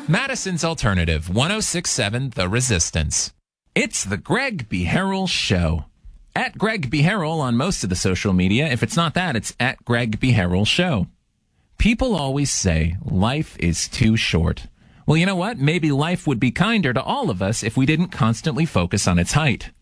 Madison's Alternative, 1067 The Resistance. It's the Greg B. Harrell Show. At Greg B. Harrell on most of the social media. If it's not that, it's at Greg B. Harrell Show. People always say life is too short. Well, you know what? Maybe life would be kinder to all of us if we didn't constantly focus on its height.